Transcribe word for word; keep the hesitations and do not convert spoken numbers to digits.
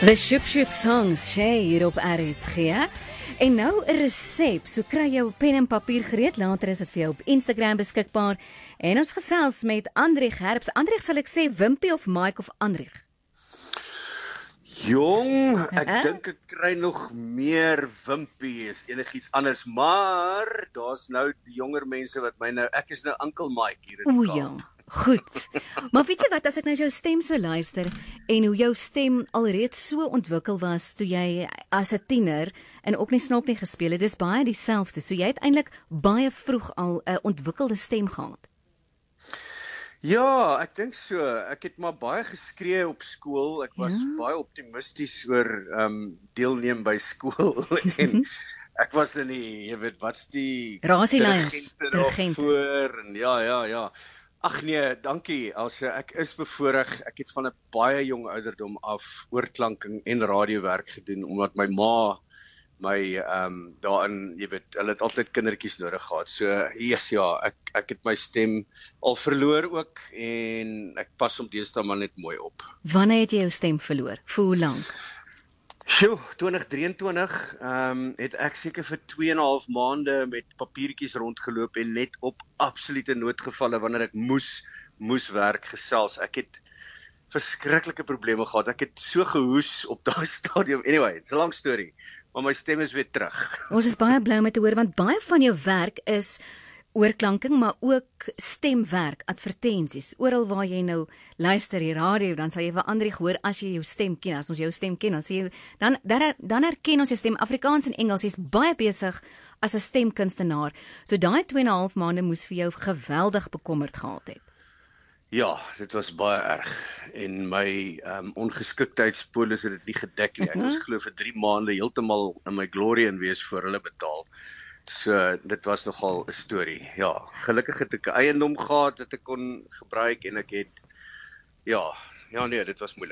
The Ship Ship Songs, Shay, hier op R S G. En nou 'n resep, so kry jou pen en papier gereed, later is dit vir jou op Instagram beskikbaar. En ons gesels met Andrieg Herbs. Andrieg, sal ek sê Wimpie of Mike of Andrieg? Jong, ek Uh-huh. dink ek kry nog meer Wimpie as enigiets anders, maar daar's nou die jonger mense wat my nou, ek is nou Uncle Mike hier in O die ja, Kaap. goed. Maar weet jy wat, as ek nou jou stem so luister, en hoe jou stem alreeds so ontwikkel was, toe jy as 'n tiener, en ook nie snop nie gespeel het, dis baie dieselfde, so jy het eintlik baie vroeg al 'n ontwikkelde stem gehad. Ja, ek dink so. Ek het maar baie geskree op skool. Ek was Ja. baie optimisties oor um deelneem by skool en ek was in die, jy weet, wat's die Rasieleiers, dirigente dirigente. daarvoor en ja, ja, ja. Ag nee, dankie. Also ek is bevoorreg. Ek het van 'n baie jong ouderdom af oorklanking en radiowerk gedoen omdat my ma my ehm um, daarin, jy weet, hulle het altyd kindertjies nodig gehad. So yes, ja, ek ek het my stem al verloor ook en ek pas hom deesdae maar net mooi op. Wanneer het jy jou stem verloor? Vir hoe lank? Sjoe, twintig drieëntwintig, ehm um, het ek seker vir twee en 'n half maande met papiertjies rondgeloop en net op absolute noodgevalle wanneer ek moes moes werk gesels. Ek het verskriklike probleme gehad. Ek het so gehoes op daai stadium. Anyway, it's a long story. Maar my stem is weer terug. Ons is baie bly om dit te hoor, want baie van jou werk is oorklanking, maar ook stemwerk, advertensies. Oral waar jy nou luister die radio, dan sal jy vir Andrieg hoor as jy jou stem ken. As ons jou stem ken, dan sê jy, dan dan, dan herken ons jou stem. Afrikaans en Engels, jy's baie besig as 'n stemkunstenaar. So daai twee en 'n half maande moes vir jou geweldig bekommerd gehad het. Ja, dit was baie erg en my um, ongeskiktheidspolis het dit nie gedek nie. Ek moes glo vir drie maande heeltemal in my glory in wees voor hulle betaal. So dit was nogal 'n storie. Ja, gelukkig het ek 'n eiendom gehad wat ek kon gebruik en ek het ja, ja nee, dit was moeilik.